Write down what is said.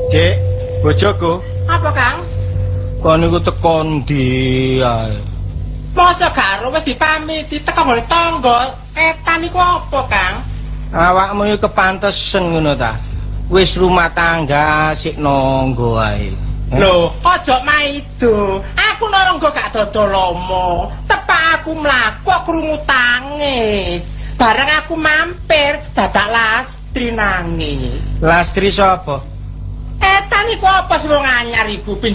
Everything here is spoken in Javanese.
Dek, bojoku. Apa, Kang? Kon niku teko ndi ae? Masa karo wis dipamiti teko nggon tangga. Etan iku apa, Kang? Awakmu iki kepantesen ngono ta. Wis rumah tangga sik nanggo ae. Lho, aja maido. Aku nangga gak dodol lomo. Tepak aku mlaku krungu tangis. Bareng aku mampir dadak Lastri nangis. Lastri sapa? Etan iku apa sing wong anyar iku